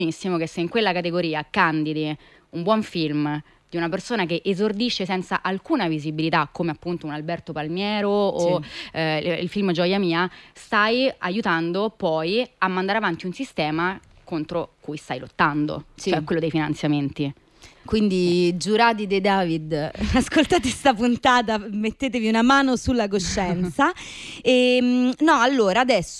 benissimo che se in quella categoria candidi un buon film di una persona che esordisce senza alcuna visibilità, come appunto un Alberto Palmiero o il film Gioia Mia, stai aiutando poi a mandare avanti un sistema contro cui stai lottando, cioè quello dei finanziamenti. Quindi giurati dei David, ascoltate sta puntata, mettetevi una mano sulla coscienza. Allora adesso